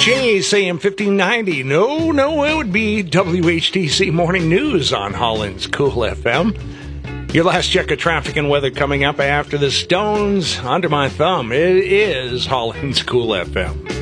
KHJ's AM 1590. No, it would be WHTC Morning News on Holland's Cool FM. Your last check of traffic and weather coming up after the Stones. Under my thumb, it is Holland's Cool FM.